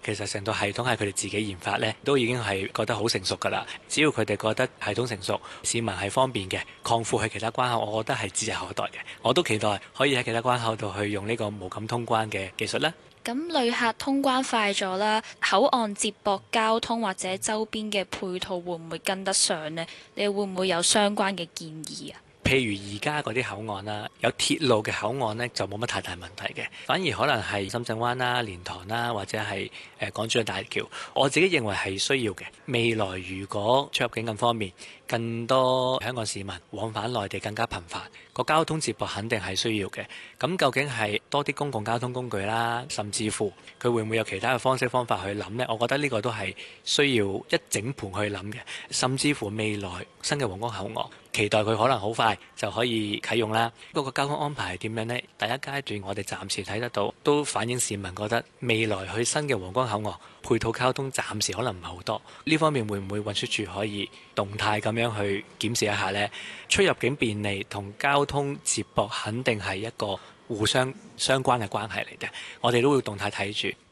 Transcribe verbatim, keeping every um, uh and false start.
其實成套系統係佢哋自己研發呢，都已經係覺得好成熟㗎啦。只要佢哋覺得系統成熟，市民係方便嘅，擴闊去其他關口，我覺得係指日可待嘅。我都期待可以喺其他關口度去用呢個無感通關嘅技術啦。 咁旅客通關快咗啦，口岸接駁交通或者周邊嘅配套會唔會跟得上呢？你會唔會有相關嘅建議啊？ 譬如而家嗰啲口岸啦，有鐵路嘅口岸呢，就冇乜太大問題嘅，反而可能係深圳灣啦、蓮塘啦，或者係誒港珠澳大橋，我自己認為係需要嘅。未來如果出入境咁方面，更多香港市民往返內地更加頻繁，個交通接駁肯定係需要嘅。咁究竟係多啲公共交通工具啦，甚至乎佢會唔會有其他嘅方式方法去諗呢？我覺得呢個都係需要一整盤去諗嘅。甚至乎未來新嘅皇崗口岸，期待佢可能好快就可以啟用啦。嗰個交通安排係點樣呢？第一階段我哋暫時睇得到，都反映市民覺得未來去新嘅皇崗口岸配套交通暫時可能唔係好多。呢方面會唔會運輸署可以動態咁樣去檢視一下呢？出入境便利同交通接駁肯定係一個互相相關嘅關係嚟嘅，我哋都會動態睇住。